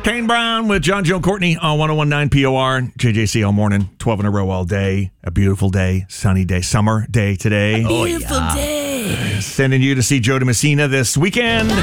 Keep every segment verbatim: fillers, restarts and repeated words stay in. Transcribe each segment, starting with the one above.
Kane Brown with John, Joe, Courtney on one oh one point nine P O R. J J C all morning, twelve in a row all day. A beautiful day, sunny day, summer day today. A beautiful oh, yeah. day. Sending you to see Joe DeMessina this weekend.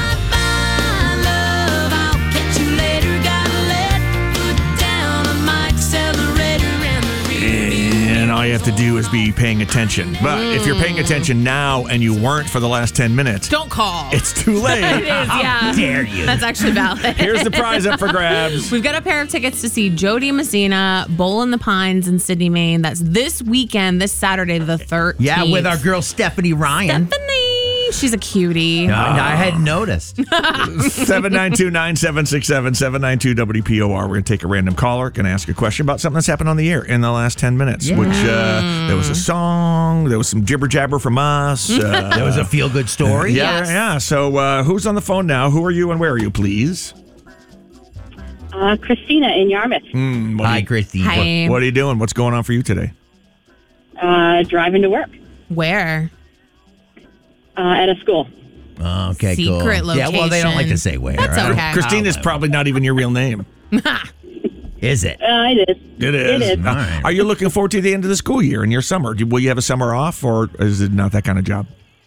All you have to do is be paying attention. But mm. if you're paying attention now and you weren't for the last ten minutes, don't call. It's too late. It is, yeah. How dare you? That's actually valid. Here's the prize up for grabs. We've got a pair of tickets to see Joe DeMessina, Bowl in the Pines in Sydney, Maine. That's this weekend, this Saturday, the thirteenth. Yeah, with our girl Stephanie Ryan. Stephanie. She's a cutie. No, oh. I hadn't noticed. seven nine two, nine seven six seven, seven nine two W P O R. We're going to take a random caller, going to ask a question about something that's happened on the air in the last ten minutes, yeah. which uh, there was a song, there was some jibber jabber from us. Uh, there was a feel good story. Yeah, yes. yeah. So uh, who's on the phone now? Who are you and where are you, please? Uh, Christina in Yarmouth. Mm, Hi, Christy. Hi. What, what are you doing? What's going on for you today? Uh, driving to work. Where? Uh, at a school. Oh, okay, Secret cool. location. Yeah, well, they don't like to say where. That's right? okay. Christina's probably not even your real name. Is it? Uh, it is. It is. It is. Uh, right. Are you looking forward to the end of the school year and your summer? Do, will you have a summer off, or is it not that kind of job?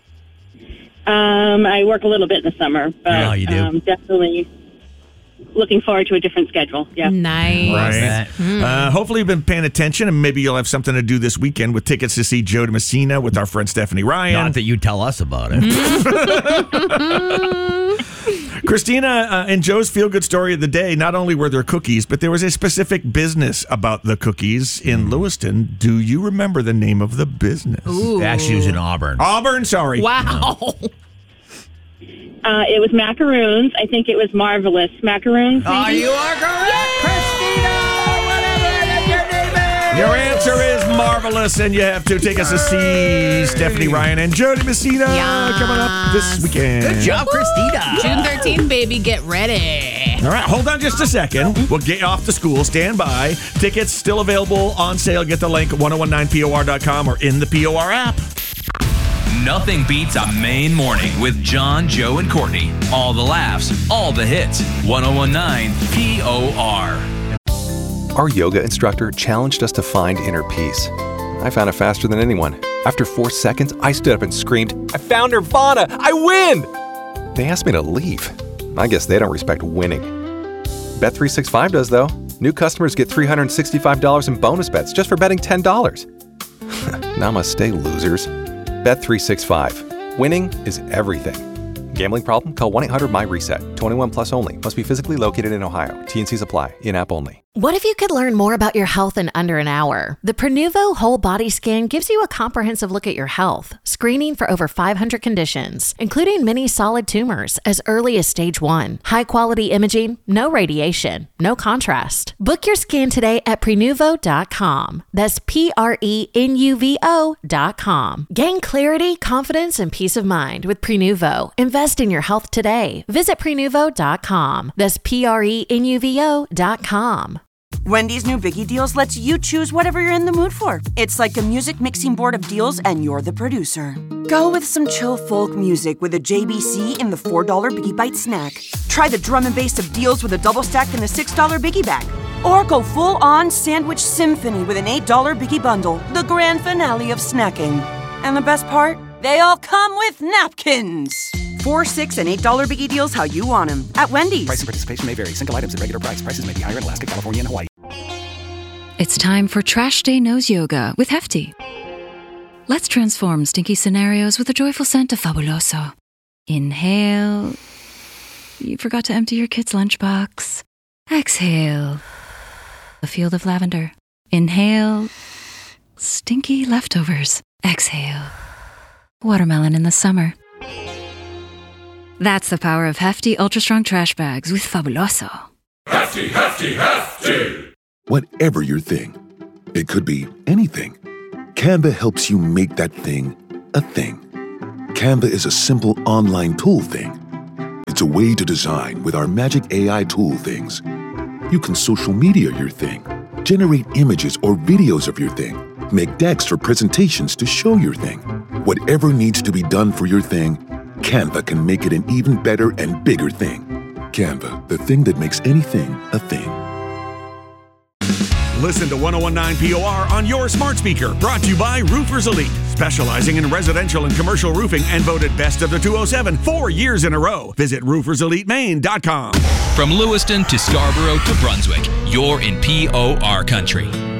Um, I work a little bit in the summer, but Oh, you do? Um, definitely looking forward to a different schedule. Yeah. Nice. Right. Mm. Uh, hopefully you've been paying attention, and maybe you'll have something to do this weekend with tickets to see Joe DeMessina with our friend Stephanie Ryan. Not that you tell us about it. Christina, uh, in Joe's feel-good story of the day, not only were there cookies, but there was a specific business about the cookies in Lewiston. Do you remember the name of the business? Ooh. Actually, it was in Auburn. Auburn, sorry. Wow. Uh, it was macaroons. I think it was Marvelous Macaroons. Oh, maybe? you are correct, Christina! Whatever your name is! Your answer is Marvelous, and you have two tickets to see Stephanie Ryan and Joe DeMessina Yes. coming up this weekend. Good job, Christina. June thirteenth, baby. Get ready. All right, hold on just a second. We'll get you off to school. Stand by. Tickets still available on sale. Get the link at ten nineteen P O R dot com or in the P O R app. Nothing beats a Maine morning with John, Joe, and Courtney. All the laughs, all the hits. ten nineteen P O R. Our yoga instructor challenged us to find inner peace. I found it faster than anyone. After four seconds, I stood up and screamed, "I found Nirvana! I win!" They asked me to leave. I guess they don't respect winning. Bet three sixty-five does, though. New customers get three hundred sixty-five dollars in bonus bets just for betting ten dollars. Namaste, losers. Bet three sixty-five. Winning is everything. Gambling problem? Call one eight hundred M Y reset. twenty-one plus only. Must be physically located in Ohio. T and Cs apply. In-app only. What if you could learn more about your health in under an hour? The Prenuvo Whole Body Scan gives you a comprehensive look at your health, screening for over five hundred conditions, including many solid tumors as early as stage one. High-quality imaging, no radiation, no contrast. Book your scan today at Prenuvo dot com. That's P R E N U V O dot com. Gain clarity, confidence, and peace of mind with Prenuvo. Invest in your health today. Visit Prenuvo dot com. That's P R E N U V O dot com. Wendy's new Biggie Deals lets you choose whatever you're in the mood for. It's like a music mixing board of deals, and you're the producer. Go with some chill folk music with a J B C in the four dollar Biggie Bite snack. Try the drum and bass of deals with a double stack in the six dollar Biggie Bag. Or go full-on sandwich symphony with an eight dollar Biggie Bundle, the grand finale of snacking. And the best part? They all come with napkins. Four, six, and eight dollar Biggie Deals how you want them at Wendy's. Price and participation may vary. Single items at regular price. Prices may be higher in Alaska, California, and Hawaii. It's time for Trash Day Nose Yoga with Hefty. Let's transform stinky scenarios with a joyful scent of Fabuloso. Inhale. You forgot to empty your kid's lunchbox. Exhale. A field of lavender. Inhale. Stinky leftovers. Exhale. Watermelon in the summer. That's the power of Hefty Ultra Strong Trash Bags with Fabuloso. Hefty, Hefty, Hefty! Whatever your thing, it could be anything. Canva helps you make that thing a thing. Canva is a simple online tool thing. It's a way to design with our magic A I tool things. You can social media your thing, generate images or videos of your thing, make decks for presentations to show your thing. Whatever needs to be done for your thing, Canva can make it an even better and bigger thing. Canva, the thing that makes anything a thing. Listen to one oh one nine P O R on your smart speaker. Brought to you by Roofers Elite, specializing in residential and commercial roofing and voted best of the two oh seven four years in a row. Visit roofers elite maine dot com. From Lewiston to Scarborough to Brunswick, you're in P O R country.